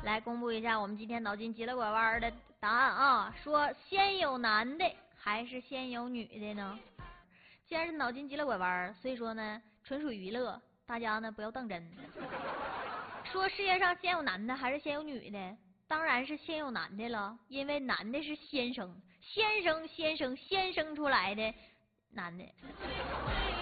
来公布一下我们今天脑筋急了拐弯的答案啊！说先有男的还是先有女的呢？既然是脑筋急了拐弯，所以说呢，纯属娱乐，大家呢不要当真。说世界上先有男的还是先有女的？当然是先有男的了，因为男的是先生出来的男的。